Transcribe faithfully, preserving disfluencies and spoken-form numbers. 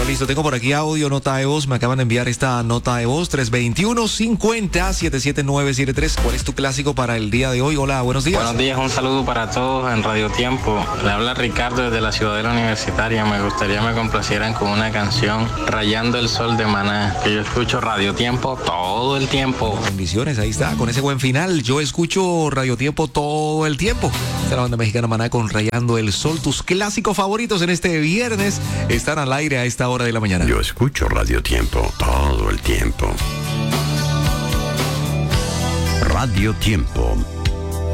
listo. Tengo por aquí audio, nota de voz. Me acaban de enviar esta nota de voz. tres dos uno, cincuenta, setenta y siete nueve siete tres. ¿Cuál es tu clásico para el día de hoy? Hola, buenos días. Buenos días, un saludo para todos en Radio Tiempo. Le habla Ricardo desde la Ciudadela Universitaria. Me gustaría me complacieran con una canción, Rayando el Sol de Maná, que yo escucho Radio Tiempo todo el tiempo. Bendiciones, ahí está, con ese buen final. Yo escucho Radio Tiempo todo el tiempo. Esta es la banda mexicana Maná con Rayando el Sol. Tus clásicos favoritos en este viernes están al aire a esta hora de la mañana. Yo escucho Radio Tiempo todo el tiempo. Radio Tiempo.